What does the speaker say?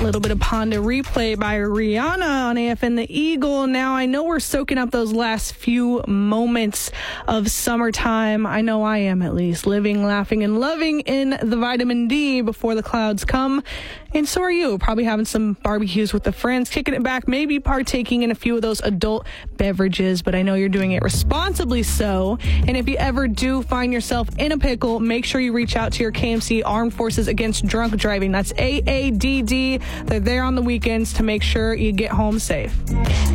little bit of Panda Replay by Rihanna on AFN The Eagle. Now, I know we're soaking up those last few moments of summertime. I know I am, at least. Living, laughing, and loving in the vitamin D before the clouds come. And so are you. Probably having some barbecues with the friends, kicking it back, maybe partaking in a few of those adult beverages. But I know you're doing it responsibly so. And if you ever do find yourself in a pickle, make sure you reach out to your KMC Armed Forces Against Drunk Driving. That's AADD. They're there on the weekends to make sure you get home safe.